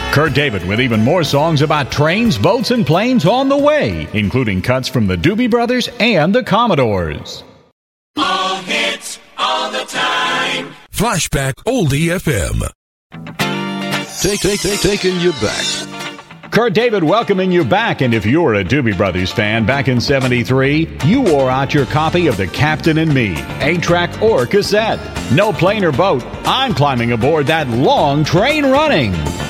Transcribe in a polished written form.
Kurt David with even more songs about trains, boats, and planes on the way, including cuts from the Doobie Brothers and the Commodores. All hits, all the time. Flashback Oldie FM. Taking you back. Kurt David welcoming you back, and if you were a Doobie Brothers fan back in '73, you wore out your copy of The Captain and Me, 8-track or cassette. No plane or boat, I'm climbing aboard that long train running.